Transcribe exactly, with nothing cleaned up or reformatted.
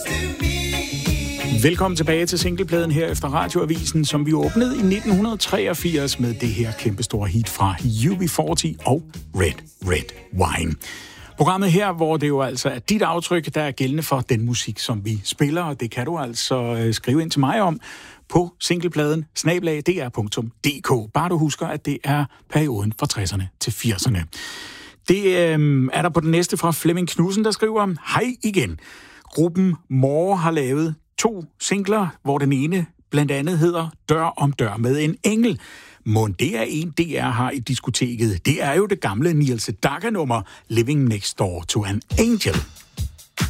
Velkommen tilbage til singlepladen her efter Radioavisen, som vi åbnede i nitten treogfirs med det her kæmpestore hit fra U B fyrre og Red Red Wine. Programmet her, hvor det jo altså er dit aftryk, der er gældende for den musik, som vi spiller, og det kan du altså skrive ind til mig om på singlepladen snabel-a d r punktum d k. Bare du husker, at det er perioden fra tresserne til firserne. Det øh, er der på den næste fra Flemming Knudsen, der skriver: Hej igen. Gruppen More har lavet to singler, hvor den ene blandt andet hedder Dør om dør med en engel. Mon det er en, D R har i diskoteket. Det er jo det gamle Niels Sedaka-nummer Living Next Door to an Angel.